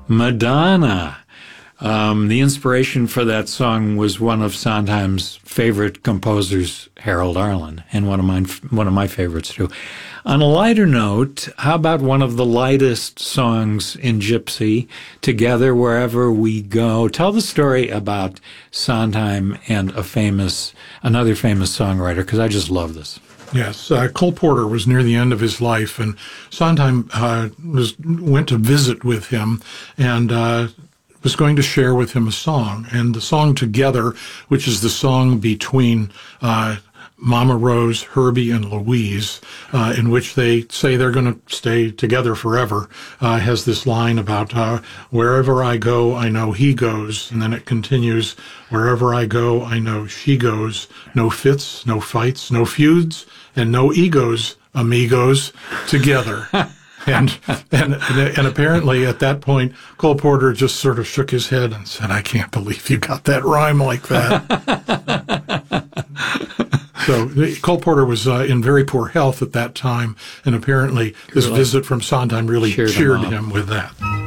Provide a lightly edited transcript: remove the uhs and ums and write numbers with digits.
Madonna. The inspiration for that song was one of Sondheim's favorite composers, Harold Arlen, and one of my favorites too. On a lighter note, how about one of the lightest songs in Gypsy, Together Wherever We Go? Tell the story about Sondheim and another famous songwriter, because I just love this. Yes, Cole Porter was near the end of his life, and Sondheim went to visit with him, and was going to share with him a song. And the song Together, which is the song between Mama Rose, Herbie, and Louise, in which they say they're going to stay together forever, has this line about, wherever I go, I know he goes. And then it continues, wherever I go, I know she goes. No fits, no fights, no feuds, and no egos, amigos, together. And apparently at that point, Cole Porter just sort of shook his head and said, I can't believe you got that rhyme like that. So Cole Porter was in very poor health at that time, and apparently this visit from Sondheim really cheered him with that.